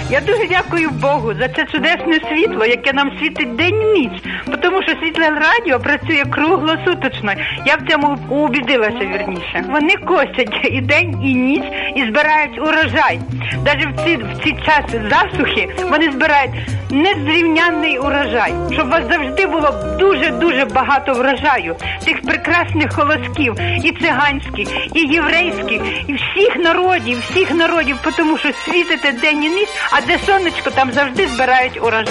Я дуже дякую Богу за це чудесне світло, яке нам світить день і ніч. Тому що Світле Радіо працює круглосуточно. Я в цьому убідилася, вірніше. Вони косять і день, і ніч, і збирають урожай. Навіть в ці часи засухи вони збирають незрівнянний урожай. Щоб у вас завжди було дуже-дуже багато врожаю. Тих прекрасних колосків, і циганських, і єврейських, і всіх народів, тому що світите день і ніч, а де сонечко, там завжди збирають урожай.